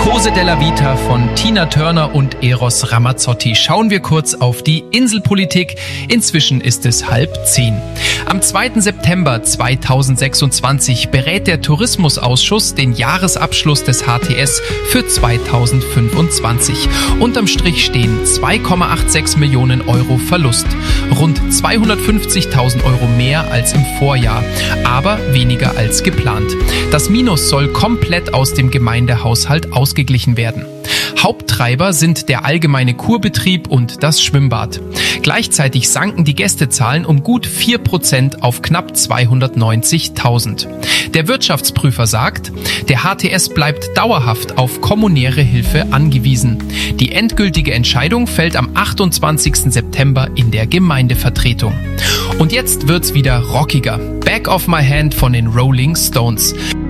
Cose della Vita von Tina Turner und Eros Ramazzotti. Schauen wir kurz auf die Inselpolitik. Inzwischen ist es 9:30. Am 2. September 2026 berät der Tourismusausschuss den Jahresabschluss des HTS für 2025. Unterm Strich stehen 2,86 Millionen Euro Verlust. Rund 250.000 Euro mehr als im Vorjahr, aber weniger als geplant. Das Minus soll komplett aus dem Gemeindehaushalt ausgeglichen werden. Haupttreiber sind der allgemeine Kurbetrieb und das Schwimmbad. Gleichzeitig sanken die Gästezahlen um gut 4% auf knapp 290.000. Der Wirtschaftsprüfer sagt, der HTS bleibt dauerhaft auf kommunäre Hilfe angewiesen. Die endgültige Entscheidung fällt am 28. September in der Gemeindevertretung. Und jetzt wird's wieder rockiger. Back of my hand von den Rolling Stones.